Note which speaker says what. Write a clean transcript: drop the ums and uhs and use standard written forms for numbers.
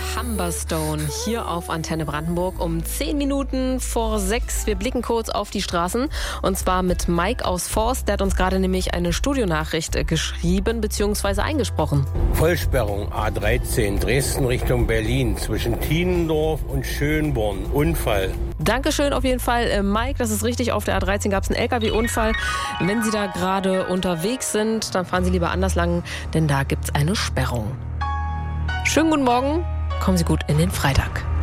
Speaker 1: Humberstone hier auf Antenne Brandenburg um 10 Minuten vor 6. Wir blicken kurz auf die Straßen und zwar mit Mike aus Forst. Der hat uns gerade nämlich eine Studionachricht geschrieben bzw. eingesprochen.
Speaker 2: Vollsperrung A13 Dresden Richtung Berlin zwischen Tienendorf und Schönborn. Unfall.
Speaker 1: Dankeschön auf jeden Fall, Mike. Das ist richtig. Auf der A13 gab es einen LKW-Unfall. Wenn Sie da gerade unterwegs sind, dann fahren Sie lieber anders lang, denn da gibt es eine Sperrung. Schönen guten Morgen. Kommen Sie gut in den Freitag.